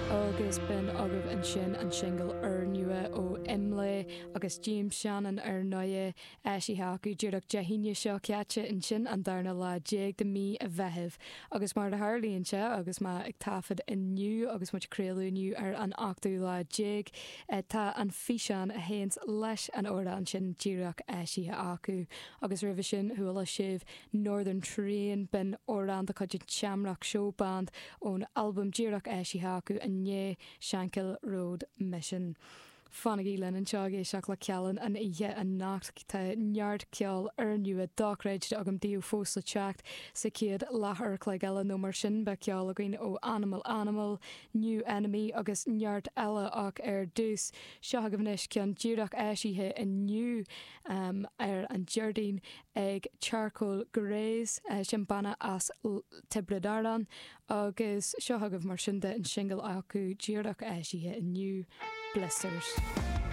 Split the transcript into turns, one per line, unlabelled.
agus bin agah an sin an single ar nua ó Imlé agus James Shannon ar noie sí hacu dúach dehíine seo ceate in sin an darna lá déag de mí a bheitheh agus mar de Harlíonn se agus má ag tafad inniu agus muid créúniu ar an 8ú lá déag tá an fisean a héins leis an óra an sin dúach sí acu agus rih sin thuala sibh Northern Train bin órán de chuid teamrach showband ón album dúach sí acu Nye Shankill Road Mission. Fannig ílen an teagé seach le cealan an ihe an nacht tá neart ceall ar nua dachreid agam díú fósla teacht sa ciad lethar cléile nó mar sin be ceall again ó Animal, New Enemy agus neart eile ach ar dús seo agamnis cean dúach éisithe inniu ar an Jardín ag Charcoal Grays sin banna as Tibridaran agus seo agam mar sin de an single acu dúach éisithe inniu Blisters.